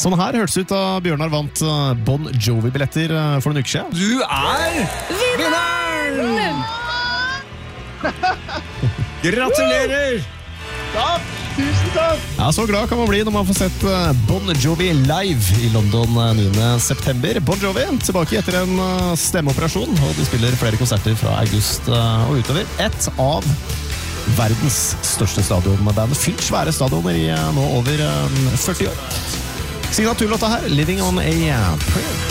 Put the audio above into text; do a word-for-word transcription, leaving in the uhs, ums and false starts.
Sånn her hørtes ut da Bjørnar vant Bon Jovi-billetter for noen uker siden. Du er vinneren! Gratulerer! Takk, tusen takk! Ja, så glad kan man bli når man får sett Bon Jovi live i London niende september. Bon Jovi tilbake etter en stemmeoperasjon, og de spiller flere konserter fra august og utover. Et av verdens største stadionband. Fylt svære stadioner i nå over førti år. Signaturlåta her, Living on a Prayer.